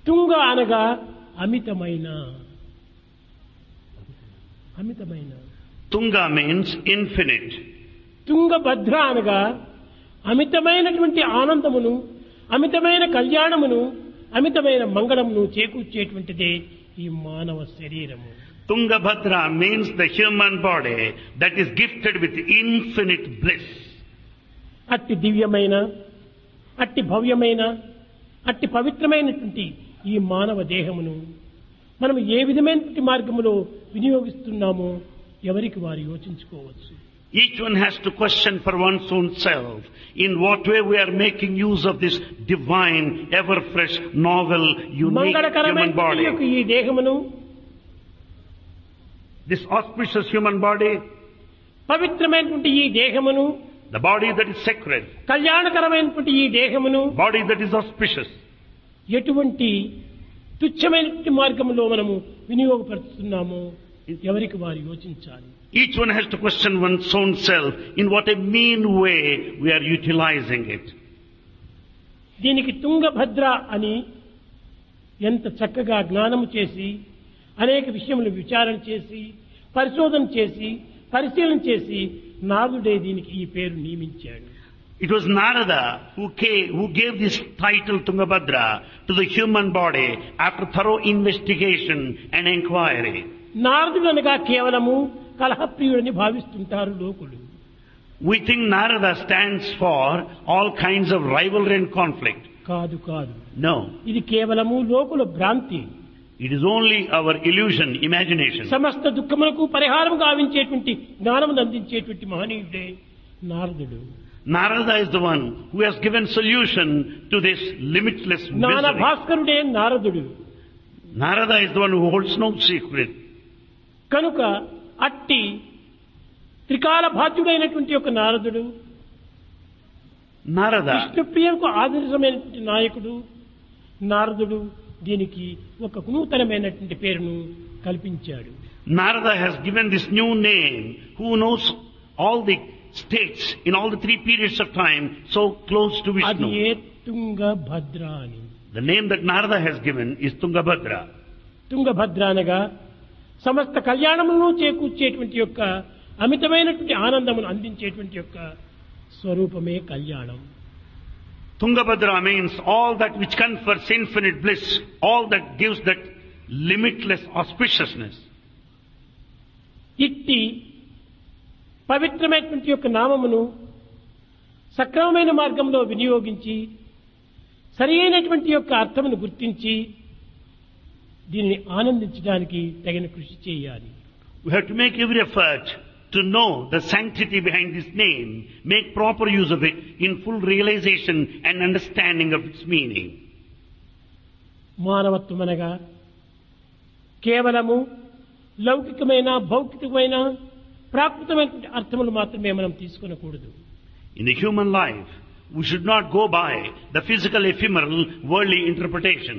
తుంగ అనగా అమితమైన. అమితమైన. Tunga means infinite. తుంగభద్ర అనగా అమితమైనటువంటి ఆనందమును, అమితమైన కళ్యాణమును, అమితమైన మంగళమును చేకూర్చేటువంటిదే ఈ మానవ శరీరము. Tungabhadra means the human body that is gifted with infinite bliss. అట్టి దివ్యమైన, అట్టి భవ్యమైన, అట్టి పవిత్రమైనటువంటి ఈ మానవ దేహమును మనం ఏ విధమైనటువంటి మార్గములో వినియోగిస్తున్నామో ఎవరికి వారు యోచించుకోవచ్చు. Each one has to question for one's own self in what way we are making use of this divine, ever fresh, novel, unique human body. ఈ దేహమును, This auspicious human body, పవిత్రమైనటువంటి ఈ దేహమును, the body that is sacred, కళ్యాణకరమైనటువంటి ఈ దేహమును body that is auspicious, ఎటువంటి తుచ్చమైనటువంటి మార్గంలో మనము వినియోగపరుస్తున్నామో ఎవరికి వారు యోచించాలి. each one has to question one's own self in what a mean way we are utilizing it. దీనికి తుంగభద్ర అని ఎంత చక్కగా జ్ఞానము చేసి, అనేక విషయములు విచారణ చేసి, పరిశోధన చేసి, పరిశీలన చేసి నారదుడే దీనికి ఈ పేరు నియమించాడు. It was Narada who gave this title Tungabhadra to the human body after thorough investigation and inquiry. నారదుడు అనగా కేవలము కలహప్రియుడని భావిస్తుంటారు లోకులు. We think Narada stands for all kinds of rivalry and conflict. కాదు కాదు. No. ఇది కేవలము లోకుల భ్రాంతి. It is only our illusion, imagination. సమస్త దుఃఖములకు పరిహారం గావించేటువంటి జ్ఞానమును అందించేటువంటి మహనీయుడే నారదుడు. Narada is the one who has given solution to this limitless జ్ఞాన misery. భాస్కరుడే నారదుడు. Narada is the one who holds no secret. కనుక అట్టి త్రికాల బాధ్యుడైనటువంటి ఒక నారదుడు, Narada, విష్ణుప్రియంకు ఆదర్శమైనటువంటి నాయకుడు నారదుడు దీనికి ఒక నూతనమైనటువంటి పేరును కల్పించాడు. Narada has given this new name who knows all the states in all the three periods of time so close to అది Vishnu. ఏ తుంగభద్ర అని. The name that Narada has given is Tungabhadra. Tungabhadra అనగా సమస్త కళ్యాణములను చేకూర్చేటువంటి యొక్క అమితమైనటువంటి ఆనందమును అందించేటువంటి యొక్క స్వరూపమే కళ్యాణం. Tungabhadra means all that which confers infinite bliss, all that gives that limitless auspiciousness. ఇట్టి పవిత్రమైనటువంటి యొక్క నామమును సక్రమమైన మార్గంలో వినియోగించి సరి అయినటువంటి యొక్క అర్థమును గుర్తించి దీనిని ఆనందించడానికి తగిన కృషి చేయాలి. We have to make every effort to know the sanctity behind this name, make proper use of it in full realization and understanding of its meaning. మానవత్వం అనగా కేవలము లౌకికమైన, భౌతికమైన, ప్రాకృతమైనటువంటి అర్థములు మాత్రమే మనం తీసుకొనకూడదు. In the human life, we should not go by the physical, ephemeral, worldly interpretation.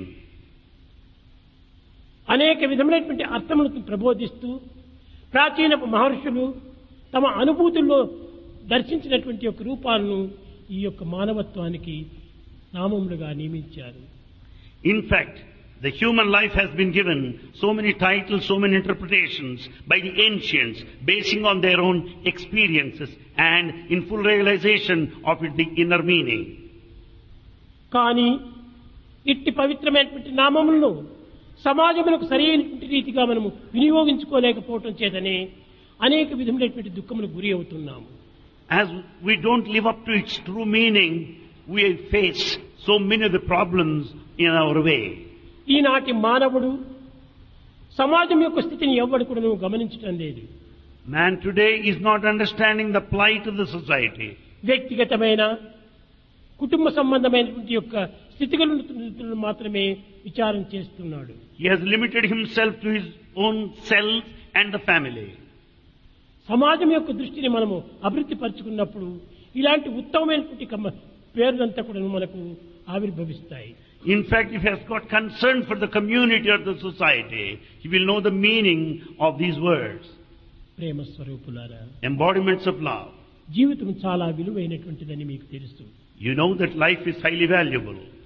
అనేక విధమైనటువంటి అర్థములను ప్రబోధిస్తూ ప్రాచీన మహర్షులు తమ అనుభూతుల్లో దర్శించినటువంటి యొక్క రూపాలను ఈ యొక్క మానవత్వానికి నామములుగా నియమించారు. In fact, the human life has been given so many titles, so many interpretations by the ancients, basing on their own experiences and in full realization of it, the inner meaning. కానీ ఇట్టి పవిత్రమైనటువంటి నామములను సమాజములకు సరైనటువంటి రీతిగా మనము వినియోగించుకోలేకపోవటం చేతనే అనేక విధములైనటువంటి దుఃఖములకు గురి అవుతున్నాము. As we don't live up to its true meaning, we face so many of the problems in our way. ఈనాటి మానవుడు సమాజం యొక్క స్థితిని ఎవ్వడు కూడా గమనించటం లేదు. Man today is not understanding the plight of the society. వ్యక్తిగతమైన, కుటుంబ సంబంధమైనటువంటి యొక్క స్థితిగతులను మాత్రమే విచారం చేస్తున్నాడు. He has limited himself to his own self and the family. సమాజం యొక్క దృష్టిని మనము అభివృద్ధి పరుచుకున్నప్పుడు ఇలాంటి ఉత్తమమైనటువంటి పేర్లంతా కూడా మనకు ఆవిర్భవిస్తాయి. In fact, if he has got concern for the community or the society, he will know the meaning of these words. ప్రేమ స్వరూపులారా, Embodiments of love. జీవితం చాలా విలువైనటువంటిదని మీకు తెలుసు. You know that life is highly valuable.